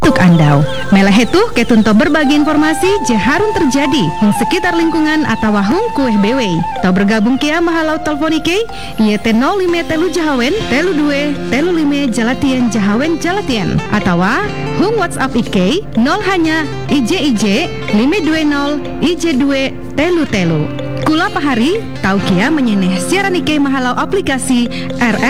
Tuk andau, melehetuh ketunto berbagi informasi jaharun terjadi di sekitar lingkungan atau wahung kueh bewe. Tau bergabung kia mahalau teleponike, ieu teh 05 telu Jahawen, telu 2, telu 5 Jalatian Jahawen Jalatian. Atau hung WhatsApp IK 0 hanya IJ 520 IJ2 telu telu. Kula pahari, tau kia menyeneh siaran IK mahalau aplikasi RS